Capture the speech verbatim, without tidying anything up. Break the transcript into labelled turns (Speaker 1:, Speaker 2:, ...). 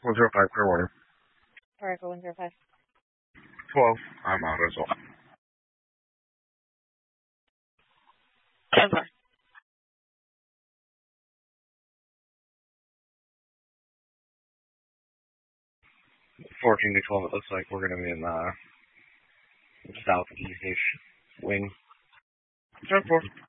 Speaker 1: one zero five, clear water.
Speaker 2: Oracle one zero five.
Speaker 1: twelve, I'm out as well.
Speaker 2: ten four.
Speaker 1: fourteen to twelve, it looks like we're going to be in the southeast-ish wing. ten four.